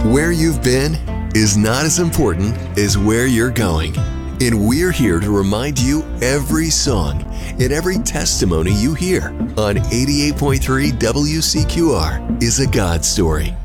Where you've been is not as important as where you're going. And we're here to remind you every song and every testimony you hear on 88.3 WCQR is a God story.